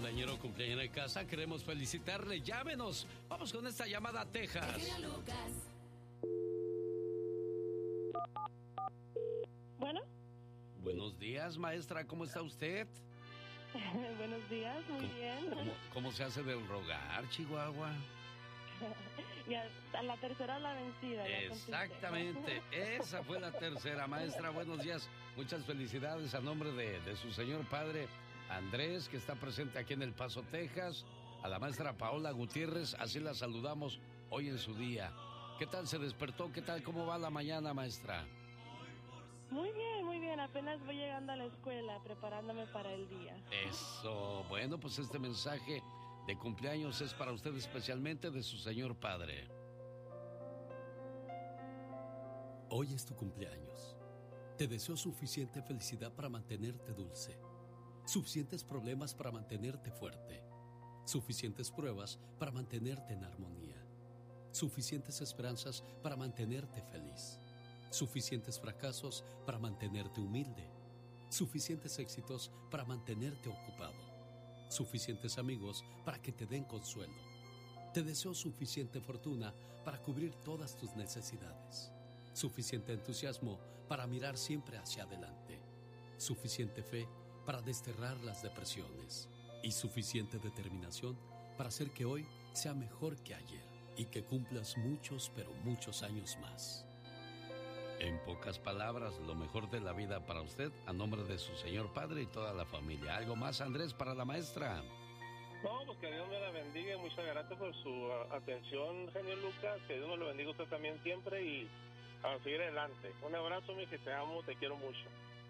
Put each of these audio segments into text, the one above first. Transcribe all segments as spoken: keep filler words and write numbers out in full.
cumpleañero o cumpleañera en casa, queremos felicitarle. Llámenos. Vamos con esta llamada a Texas. Bueno. Buenos días, maestra. ¿Cómo está usted? Buenos días, muy ¿Cómo, bien. ¿cómo, ¿Cómo se hace del rogar, Chihuahua? Ya, a la tercera la vencida. Exactamente, esa fue la tercera, maestra. Buenos días, muchas felicidades a nombre de, de su señor padre Andrés, que está presente aquí en El Paso, Texas. A la maestra Paola Gutiérrez, así la saludamos hoy en su día. ¿Qué tal se despertó? ¿Qué tal? ¿Cómo va la mañana, maestra? Muy bien, muy bien. Apenas voy llegando a la escuela, preparándome para el día. Eso. Bueno, pues este mensaje de cumpleaños es para usted especialmente de su señor padre. Hoy es tu cumpleaños. Te deseo suficiente felicidad para mantenerte dulce, suficientes problemas para mantenerte fuerte, suficientes pruebas para mantenerte en armonía, suficientes esperanzas para mantenerte feliz, suficientes fracasos para mantenerte humilde, suficientes éxitos para mantenerte ocupado, suficientes amigos para que te den consuelo. Te deseo suficiente fortuna para cubrir todas tus necesidades, suficiente entusiasmo para mirar siempre hacia adelante, suficiente fe para desterrar las depresiones y suficiente determinación para hacer que hoy sea mejor que ayer y que cumplas muchos, pero muchos años más. En pocas palabras, lo mejor de la vida para usted, a nombre de su señor padre y toda la familia. ¿Algo más, Andrés, para la maestra? No, pues que Dios me la bendiga. Muchas gracias por su uh, atención, genio Lucas. Que Dios me lo bendiga a usted también siempre y a seguir adelante. Un abrazo, mi que te amo, te quiero mucho.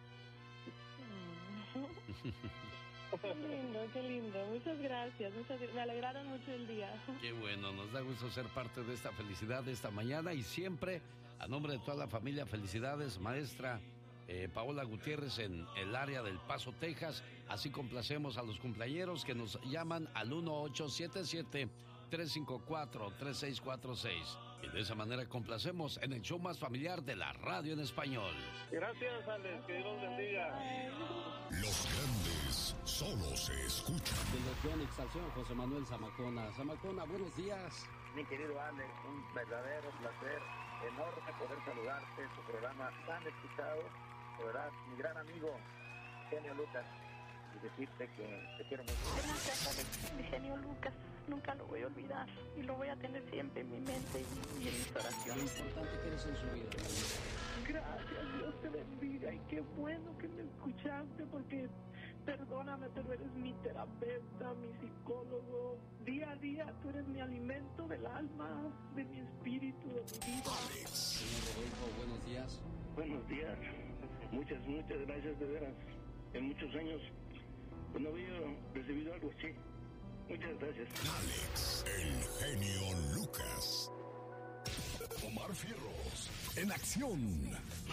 Qué lindo, qué lindo. Muchas gracias. Muchas, me alegraron mucho el día. Qué bueno, nos da gusto ser parte de esta felicidad de esta mañana y siempre, a nombre de toda la familia, felicidades, maestra eh, Paola Gutiérrez en el área del Paso, Texas. Así complacemos a los cumpleañeros que nos llaman al uno ocho siete siete, tres cinco cuatro, tres seis cuatro seis. Y de esa manera complacemos en el show más familiar de la radio en español. Gracias, Alex. Que Dios bendiga. Los grandes solo se escuchan. Fundación Exalción, José Manuel Zamacona. Zamacona, buenos días. Mi querido Alex, un verdadero placer, enorme poder saludarte en tu programa tan escuchado. De verdad, mi gran amigo, genio Lucas, y decirte que te quiero mucho. Gracias, Alex. Mi genio Lucas, nunca lo voy a olvidar y lo voy a tener siempre en mi mente y, y en mis oraciones. Lo importante que eres en su vida. Gracias, Dios te bendiga y qué bueno que me escuchaste porque perdóname, pero eres mi terapeuta, mi psicólogo. Día a día tú eres mi alimento del alma, de mi espíritu, de mi vida. Alex. Señor Rodolfo, buenos días. Buenos días. Muchas, muchas gracias de veras. En muchos años pues no había recibido algo así. Muchas gracias. Alex, el genio Lucas. Omar Fierros, en acción.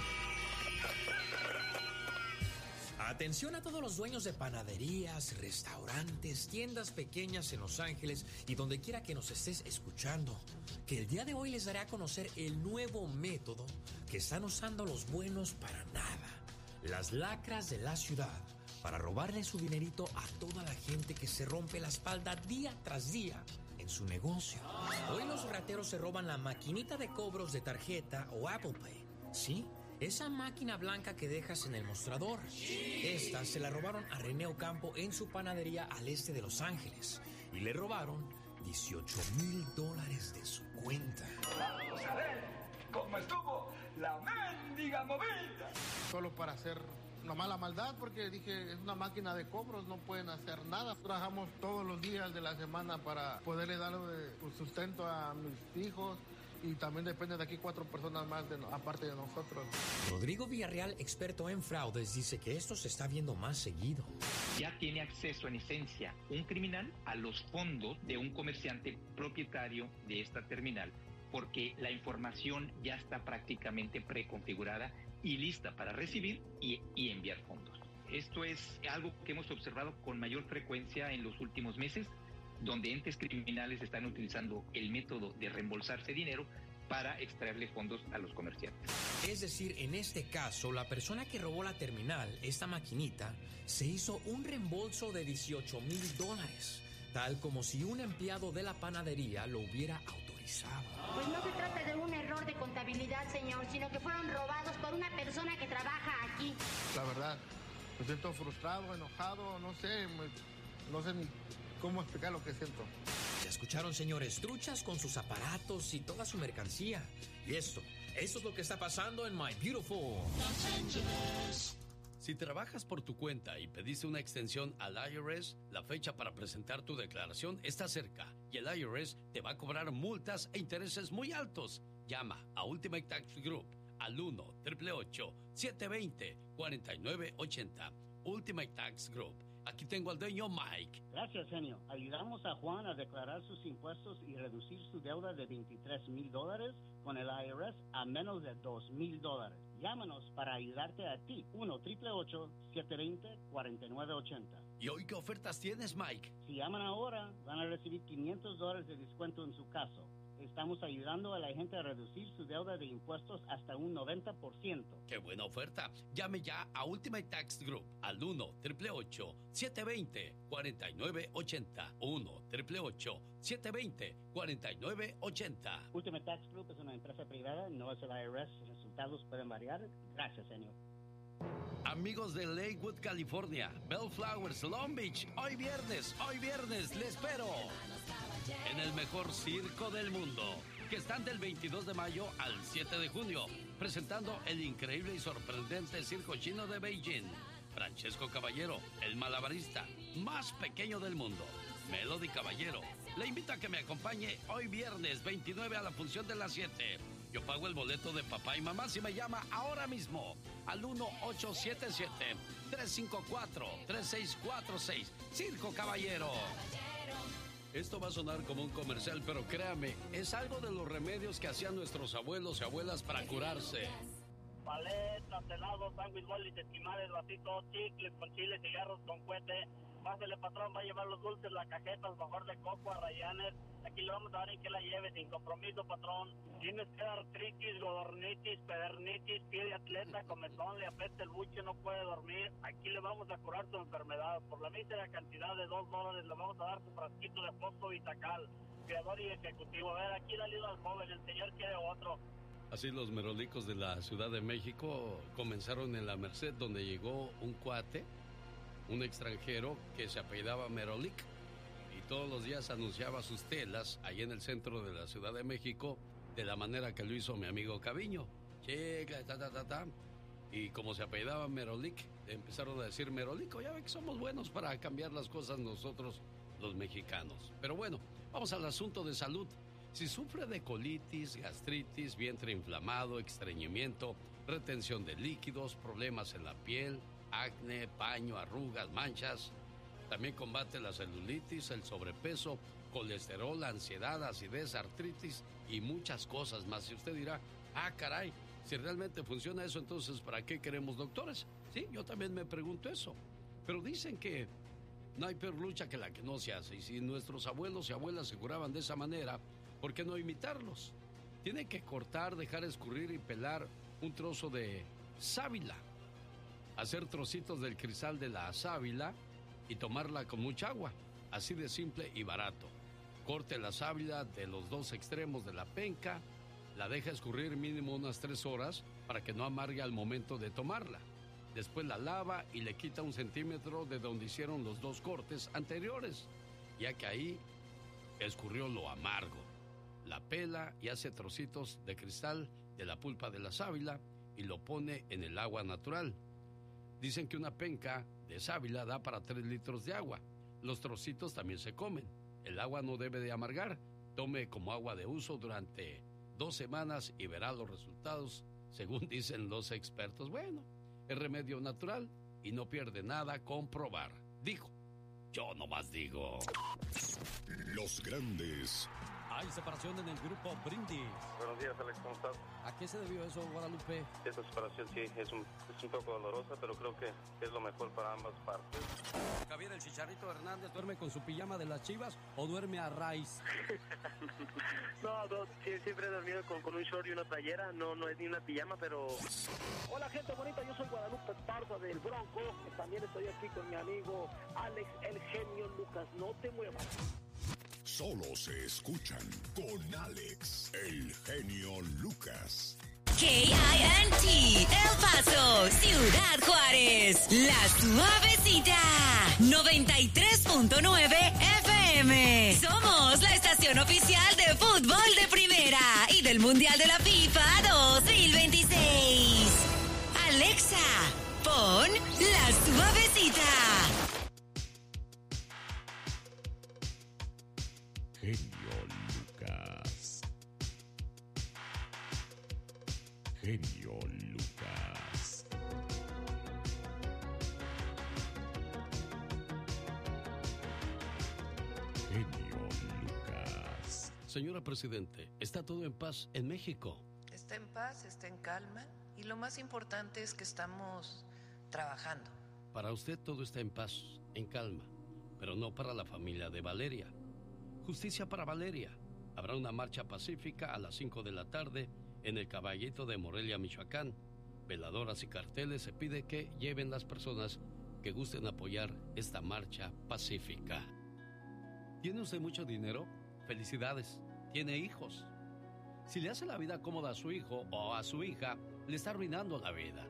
Atención a todos los dueños de panaderías, restaurantes, tiendas pequeñas en Los Ángeles y donde quiera que nos estés escuchando, que el día de hoy les daré a conocer el nuevo método que están usando los buenos para nada, las lacras de la ciudad, para robarle su dinerito a toda la gente que se rompe la espalda día tras día en su negocio. Hoy los rateros se roban la maquinita de cobros de tarjeta o Apple Pay, ¿sí? Esa máquina blanca que dejas en el mostrador. Esta se la robaron a René Ocampo en su panadería al este de Los Ángeles. Y le robaron dieciocho mil dólares de su cuenta. Vamos a ver cómo estuvo la mendiga movida. Solo para hacer una mala maldad, porque dije, es una máquina de cobros, no pueden hacer nada. Trabajamos todos los días de la semana para poderle dar eh, sustento a mis hijos. Y también depende de aquí cuatro personas más de, aparte de nosotros. Rodrigo Villarreal, experto en fraudes, dice que esto se está viendo más seguido. Ya tiene acceso en esencia un criminal a los fondos de un comerciante propietario de esta terminal, porque la información ya está prácticamente preconfigurada y lista para recibir y, y enviar fondos. Esto es algo que hemos observado con mayor frecuencia en los últimos meses, donde entes criminales están utilizando el método de reembolsarse dinero para extraerle fondos a los comerciantes. Es decir, en este caso, la persona que robó la terminal, esta maquinita, se hizo un reembolso de dieciocho mil dólares, tal como si un empleado de la panadería lo hubiera autorizado. Pues no se trata de un error de contabilidad, señor, sino que fueron robados por una persona que trabaja aquí. La verdad, me siento frustrado, enojado, no sé, me, no sé ni cómo explicar lo que siento. Ya escucharon, señores, truchas con sus aparatos y toda su mercancía. Y esto, esto es lo que está pasando en My Beautiful Los Ángeles. Si trabajas por tu cuenta y pediste una extensión al I R S, la fecha para presentar tu declaración está cerca y el I R S te va a cobrar multas e intereses muy altos. Llama a Ultimate Tax Group al uno, ocho ocho ocho, siete dos cero, cuatro nueve ocho cero. Ultimate Tax Group. Aquí tengo al dueño Mike. Gracias, genio. Ayudamos a Juan a declarar sus impuestos y reducir su deuda de veintitrés mil dólares con el I R S a menos de dos mil dólares. Llámanos para ayudarte a ti. uno, ocho ocho ocho, siete dos cero, cuatro nueve ocho cero. ¿Y hoy qué ofertas tienes, Mike? Si llaman ahora, van a recibir quinientos dólares de descuento en su caso. Estamos ayudando a la gente a reducir su deuda de impuestos hasta un noventa por ciento. ¡Qué buena oferta! Llame ya a Ultimate Tax Group al uno, ocho ocho ocho, siete dos cero, cuatro nueve ocho cero. uno, ocho ocho ocho, siete dos cero, cuatro nueve ocho cero. Ultimate Tax Group es una empresa privada, no es el I R S. Los resultados pueden variar. Gracias, señor. Amigos de Lakewood, California, Bellflowers, Long Beach, hoy viernes, hoy viernes, les espero en el mejor circo del mundo, que están del veintidós de mayo al siete de junio, presentando el increíble y sorprendente circo chino de Beijing. Francesco Caballero, el malabarista más pequeño del mundo. Melody Caballero, le invito a que me acompañe hoy viernes veintinueve a la función de las siete. Yo pago el boleto de papá y mamá si me llama ahora mismo al uno ocho siete siete, tres cinco cuatro, tres seis cuatro seis. Circo Caballero. Esto va a sonar como un comercial, pero créame, es algo de los remedios que hacían nuestros abuelos y abuelas para curarse. Paletas, helados, sándwich, bolis, esquimales, vasitos, chicles con chile, cigarros con cohete. Pásale, patrón, va a llevar los dulces, la cajeta, el mejor de coco, a Rayanes. Aquí le vamos a dar en que la lleve, sin compromiso, patrón. Tienes que dar artritis, godornitis, pedernitis, pie de atleta, comezón, le apesta el buche, no puede dormir. Aquí le vamos a curar tu enfermedad. Por la mísera cantidad de dos dólares le vamos a dar su frasquito de fosfo Vitacal. Creador y ejecutivo. A ver, aquí dale al joven, el señor quiere otro. Así los merolicos de la Ciudad de México comenzaron en la Merced, donde llegó un cuate, un extranjero que se apellidaba Merolic, y todos los días anunciaba sus telas ahí en el centro de la Ciudad de México de la manera que lo hizo mi amigo Caviño. Chica, ta, ta, ta, ta. Y como se apellidaba Merolic, empezaron a decir Merolico. Ya ve que somos buenos para cambiar las cosas nosotros, los mexicanos. Pero bueno, vamos al asunto de salud. Si sufre de colitis, gastritis, vientre inflamado, estreñimiento, retención de líquidos, problemas en la piel, acné, paño, arrugas, manchas. También combate la celulitis, el sobrepeso, colesterol, ansiedad, acidez, artritis y muchas cosas más. Y usted dirá, ah, caray, si realmente funciona eso, entonces ¿para qué queremos doctores? Sí, yo también me pregunto eso. Pero dicen que no hay peor lucha que la que no se hace. Y si nuestros abuelos y abuelas se curaban de esa manera, ¿por qué no imitarlos? Tiene que cortar, dejar escurrir y pelar un trozo de sábila. Hacer trocitos del cristal de la sábila y tomarla con mucha agua. Así de simple y barato. Corte la sábila de los dos extremos de la penca, la deja escurrir mínimo unas tres horas para que no amargue al momento de tomarla. Después la lava y le quita un centímetro de donde hicieron los dos cortes anteriores, ya que ahí escurrió lo amargo. La pela y hace trocitos de cristal de la pulpa de la sábila y lo pone en el agua natural. Dicen que una penca de sábila da para tres litros de agua. Los trocitos también se comen. El agua no debe de amargar. Tome como agua de uso durante dos semanas y verá los resultados, según dicen los expertos. Bueno, es remedio natural y no pierde nada con probar. Dijo, yo nomás digo. Los grandes. Hay separación en el grupo Brindis. Buenos días, Alex, ¿cómo estás? ¿A qué se debió eso, Guadalupe? Esta separación sí es un, es un poco dolorosa, pero creo que es lo mejor para ambas partes. Javier el Chicharito Hernández duerme con su pijama de las Chivas o duerme a raíz? No, no, sí, siempre he dormido con, con un short y una playera, no, no es ni una pijama, pero... Hola gente bonita, yo soy Guadalupe Parza del Bronco, también estoy aquí con mi amigo Alex el Genio Lucas, no te muevas. Solo se escuchan con Alex el Genio Lucas. K I N T, El Paso, Ciudad Juárez, La Suavecita, noventa y tres punto nueve F M. Somos la estación oficial de fútbol de primera y del Mundial de la FIFA dos mil veintiséis. Alexa, pon La Suavecita. Genio Lucas. Genio Lucas. Genio Lucas. Señora Presidente, ¿está todo en paz en México? Está en paz, está en calma y lo más importante es que estamos trabajando. Para usted todo está en paz, en calma, pero no para la familia de Valeria. Justicia para Valeria. Habrá una marcha pacífica a las cinco de la tarde en el Caballito de Morelia, Michoacán. Veladoras y carteles se pide que lleven las personas que gusten apoyar esta marcha pacífica. ¿Tiene usted mucho dinero? Felicidades. ¿Tiene hijos? Si le hace la vida cómoda a su hijo o a su hija, le está arruinando la vida.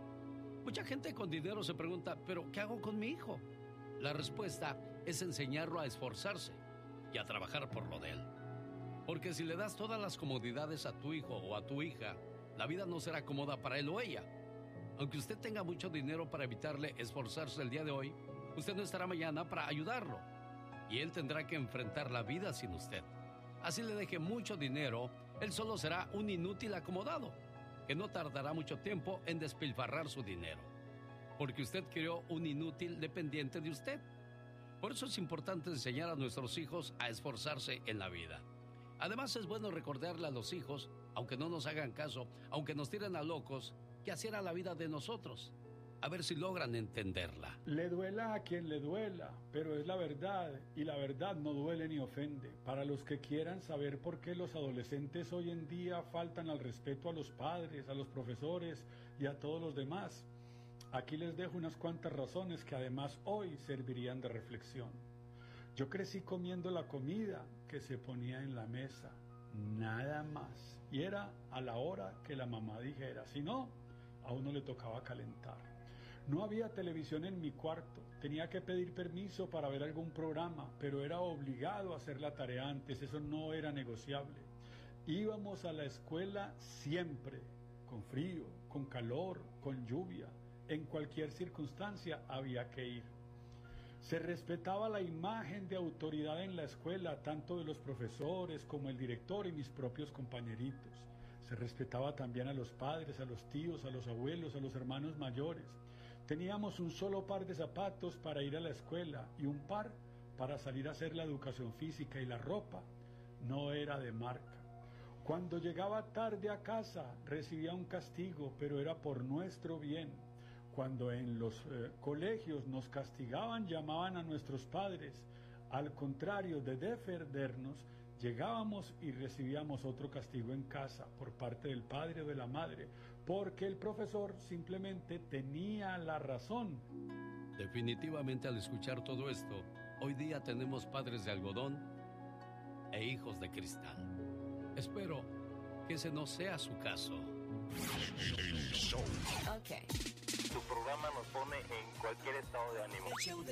Mucha gente con dinero se pregunta, ¿pero qué hago con mi hijo? La respuesta es enseñarlo a esforzarse y a trabajar por lo de él. Porque si le das todas las comodidades a tu hijo o a tu hija, la vida no será cómoda para él o ella. Aunque usted tenga mucho dinero para evitarle esforzarse el día de hoy, usted no estará mañana para ayudarlo. Y él tendrá que enfrentar la vida sin usted. Así le deje mucho dinero, él solo será un inútil acomodado, que no tardará mucho tiempo en despilfarrar su dinero. Porque usted creó un inútil dependiente de usted. Por eso es importante enseñar a nuestros hijos a esforzarse en la vida. Además es bueno recordarle a los hijos, aunque no nos hagan caso, aunque nos tiren a locos, que así era la vida de nosotros. A ver si logran entenderla. Le duela a quien le duela, pero es la verdad, y la verdad no duele ni ofende. Para los que quieran saber por qué los adolescentes hoy en día faltan al respeto a los padres, a los profesores y a todos los demás, aquí les dejo unas cuantas razones que además hoy servirían de reflexión. Yo crecí comiendo la comida que se ponía en la mesa, nada más, y era a la hora que la mamá dijera, si no, a uno le tocaba calentar. No había televisión en mi cuarto, tenía que pedir permiso para ver algún programa, pero era obligado a hacer la tarea antes, eso no era negociable. Íbamos a la escuela siempre, con frío, con calor, con lluvia, en cualquier circunstancia había que ir. Se respetaba la imagen de autoridad en la escuela, tanto de los profesores como el director y mis propios compañeritos. Se respetaba también a los padres, a los tíos, a los abuelos, a los hermanos mayores. Teníamos un solo par de zapatos para ir a la escuela y un par para salir a hacer la educación física, y la ropa no era de marca. Cuando llegaba tarde a casa recibía un castigo, pero era por nuestro bien. Cuando en los eh, colegios nos castigaban, llamaban a nuestros padres. Al contrario de defendernos, llegábamos y recibíamos otro castigo en casa por parte del padre o de la madre, porque el profesor simplemente tenía la razón. Definitivamente, al escuchar todo esto, hoy día tenemos padres de algodón e hijos de cristal. Espero que ese no sea su caso. El show. Ok. Tu programa nos pone en cualquier estado de ánimo. El show de